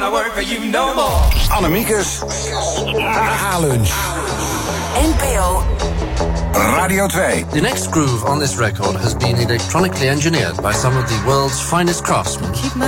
wanna work for you no more. Annemiekes AH-lunch. NPO Radio 2. The next groove on this record has been electronically engineered by some of the world's finest craftsmen.